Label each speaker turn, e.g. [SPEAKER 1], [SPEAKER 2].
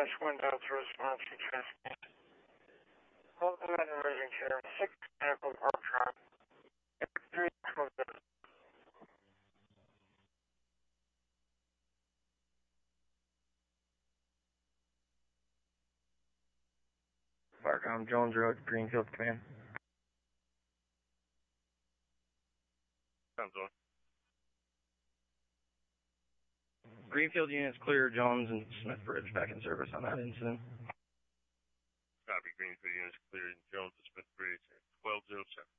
[SPEAKER 1] dash window to response to transmission. Hold the emerging care. 6 medical park drive. 3 Farcom Jones Road, Greenfield Command.
[SPEAKER 2] Sounds on.
[SPEAKER 1] Greenfield units clear Jones and Smith Bridge back in service on that incident.
[SPEAKER 2] Copy. Greenfield units cleared. Jones to Smith Bridge at 1207.